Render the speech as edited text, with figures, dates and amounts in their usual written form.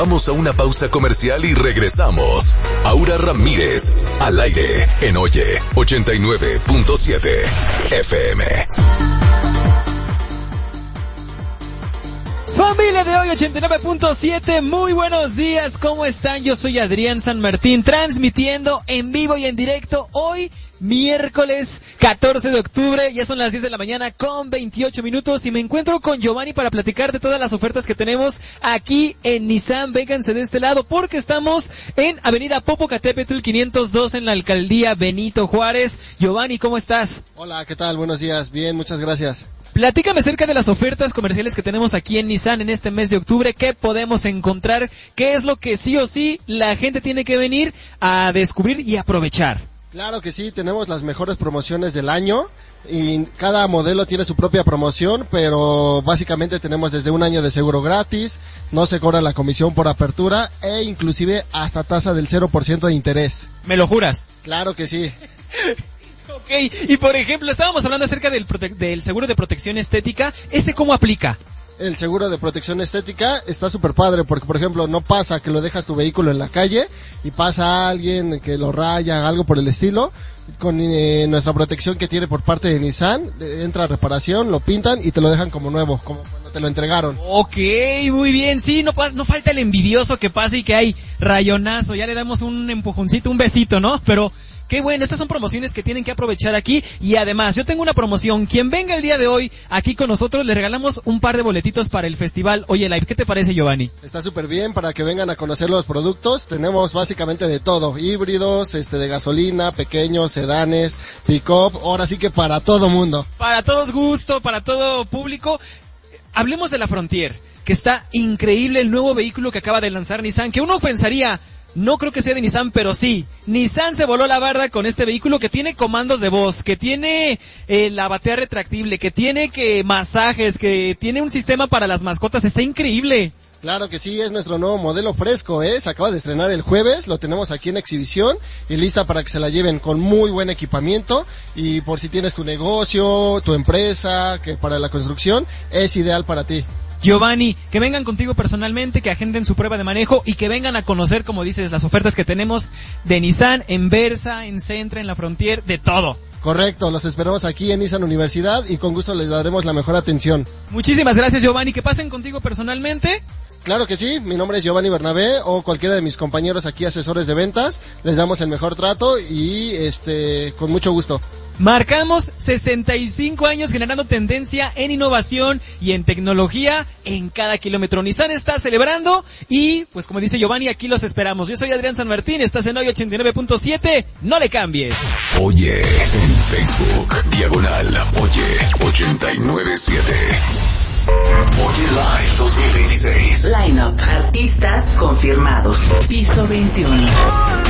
Vamos a una pausa comercial y regresamos. Aura Ramírez, al aire, en Oye 89.7 FM. Familia de Hoy 89.7, muy buenos días, ¿cómo están? Yo soy Adrián San Martín, transmitiendo en vivo y en directo hoy, miércoles 14 de octubre, ya son las 10 de la mañana con 28 minutos y me encuentro con Giovanni para platicar de todas las ofertas que tenemos aquí en Nissan. Vénganse de este lado porque estamos en Avenida Popocatépetl 502 en la Alcaldía Benito Juárez. Giovanni, ¿cómo estás? Hola, ¿qué tal? Buenos días, bien, muchas gracias. Platícame acerca de las ofertas comerciales que tenemos aquí en Nissan en este mes de octubre. ¿Qué podemos encontrar? ¿Qué es lo que sí o sí la gente tiene que venir a descubrir y aprovechar? Claro que sí, tenemos las mejores promociones del año y cada modelo tiene su propia promoción, pero básicamente tenemos desde un año de seguro gratis, no se cobra la comisión por apertura e inclusive hasta tasa del 0% de interés. ¿Me lo juras? Claro que sí. Ok, y por ejemplo, estábamos hablando acerca del seguro de protección estética. ¿Ese cómo aplica? El seguro de protección estética está súper padre porque, por ejemplo, no pasa que lo dejas tu vehículo en la calle y pasa alguien que lo raya, algo por el estilo. Con nuestra protección que tiene por parte de Nissan, entra a reparación, lo pintan y te lo dejan como nuevo, como cuando te lo entregaron. Ok, muy bien, sí, no falta el envidioso que pase y que hay rayonazo, ya le damos un empujoncito, un besito, ¿no? Pero qué bueno, estas son promociones que tienen que aprovechar aquí y además yo tengo una promoción, quien venga el día de hoy aquí con nosotros le regalamos un par de boletitos para el festival Oye Live. ¿Qué te parece, Giovanni? Está súper bien para que vengan a conocer los productos, tenemos básicamente de todo, híbridos, de gasolina, pequeños, sedanes, pick-up, ahora sí que para todo mundo. Para todos gusto, para todo público. Hablemos de la Frontier, que está increíble el nuevo vehículo que acaba de lanzar Nissan, que uno pensaría, no creo que sea de Nissan, pero sí, Nissan se voló la barda con este vehículo que tiene comandos de voz, que tiene la batería retractible, que tiene masajes, que tiene un sistema para las mascotas, está increíble. Claro que sí, es nuestro nuevo modelo fresco, se acaba de estrenar el jueves, lo tenemos aquí en exhibición y lista para que se la lleven con muy buen equipamiento y por si tienes tu negocio, tu empresa, que para la construcción es ideal para ti. Giovanni, que vengan contigo personalmente, que agenden su prueba de manejo y que vengan a conocer, como dices, las ofertas que tenemos de Nissan en Versa, en Sentra, en la Frontier, de todo. Correcto, los esperamos aquí en Nissan Universidad y con gusto les daremos la mejor atención. Muchísimas gracias, Giovanni, que pasen contigo personalmente. Claro que sí, mi nombre es Giovanni Bernabé o cualquiera de mis compañeros aquí asesores de ventas, les damos el mejor trato y con mucho gusto. Marcamos 65 años generando tendencia en innovación y en tecnología en cada kilómetro. Nissan está celebrando y, pues como dice Giovanni, aquí los esperamos. Yo soy Adrián San Martín, estás en Hoy 89.7, no le cambies. Oye, en Facebook, diagonal, Oye 89.7. Oye Live 2026. Line-up, artistas confirmados. Piso 21.